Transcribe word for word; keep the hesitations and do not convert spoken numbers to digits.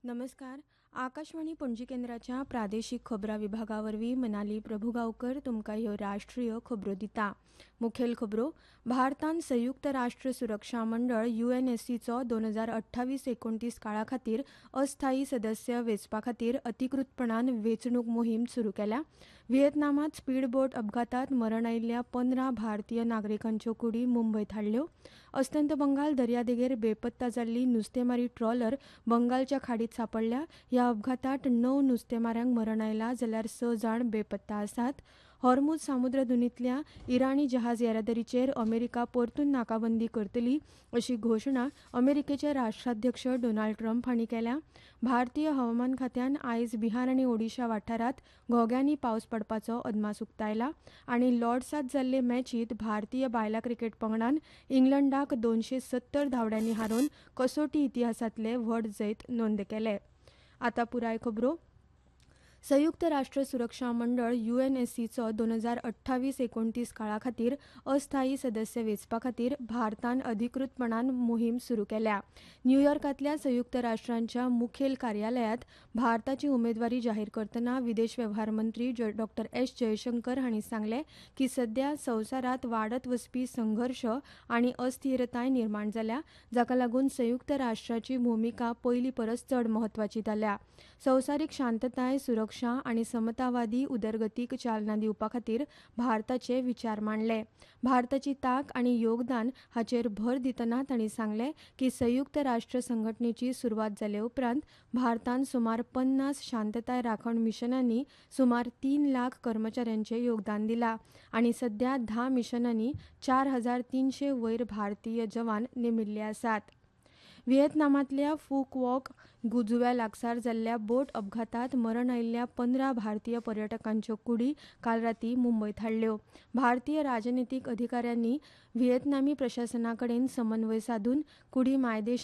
नमस्कार. आकाशवाणी पणजी केंद्राच्या प्रादेशीक खबरां विभागावरवीं मनाली प्रभुगांवकर तुमकां ह्यो राष्ट्रीय खबरो दिता. मुखेल खबरो. भारतान संयुक्त राष्ट्र सुरक्षा मंडळ युएनएससीचो दोन हजार अठ्ठावीस एकोणतीस काळा खातीर अस्थायी सदस्य वेंचपा खातीर अधिकृतपणान वेंचणूक मोहीम सुरू केल्या. व्हिएतनामांत स्पीड बोट अपघातांत मरण आयिल्ल्या पंदरा भारतीय नागरिकांच्यो कुडी मुंबयत हाडल्यो. अस्तंत बंगाल दर्यादेगेर बेपत्ता जाल्ली नुस्तेमारी ट्रॉलर बंगालच्या खाडीत सांपडल्या. ह्या अपघातांत णव नुस्तेमारांक मरण आयलां जाल्यार स जाण बेपत्ता आसात. हॉर्मुझ सामुद्रधुनींतल्या इराणी जहाज येरादारीचेर अमेरिका परतून नाकाबंदी करतली अशी घोशणा अमेरिकेचे राष्ट्राध्यक्ष डोनाल्ड ट्रंप हांणी केल्या. भारतीय हवामान खात्यान आयज बिहार आनी ओडिशा वाठारांत घोग्यांनी पावस पडपाचो अदमास उक्तायला आनी लॉर्ड्सांत जाल्ले मॅचींत भारतीय बायलां क्रिकेट पंगडान इंग्लंडाक दोनशे सत्तर धांवड्यांनी हारोवन कसोटी इतिहासांतले व्हड जैत नोंद केले. आतां पुराय खबरो. संयुक्त राष्ट्र सुरक्षा मंडळ युएनएससीचो दोन हजार अठ्ठावीस एकोणतीस काळा खातीर अस्थायी सदस्य वेंचपा खातीर भारतान अधिकृतपणान मोहीम सुरू केल्या. न्यूयॉर्कांतल्या संयुक्त राष्ट्रांच्या मुखेल कार्यालयांत भारताची उमेदवारी जाहीर करतना विदेश वेव्हार मंत्री डॉ एस जयशंकर हांणी सांगलें की सध्या संवसारांत वाडत वचपी संघर्श आनी अस्थिरताय निर्माण जाल्या, जाका लागून संयुक्त राष्ट्राची भुमिका पयली परस चड म्हत्वाची जाल्या. संवसारीक शांतताय, सुरक्षा आनी समतावादी उदरगतीक चालना दिवपा खातीर भारताचे विचार मांडले. भारताची तांक आनी योगदान हाचेर भर दितना तांणी सांगलें की संयुक्त राष्ट्र संघटनेची सुरवात जाले उपरांत भारतान सुमार पन्नास शांतताय राखण मिशनांनी सुमार तीन लाख कर्मचाऱ्यांचें योगदान दिलां आनी सध्या धा मिशनांनी चार हजार तीनशे वयर भारतीय जवान नेमिल्ले आसात. व्हिएतनामांतल्या फूक वॉक जुंव्या लागसार जाल्ल्या बोट अपघातांत मरण आयिल्ल्या पंदरा भारतीय पर्यटकांच्यो कुडी काल रातीं मुंबयत हाडल्यो. भारतीय राजनितीक अधिकाऱ्यांनी व्हिएतनामी प्रशासना कडेन समन्वय सादून कुडी मायदेश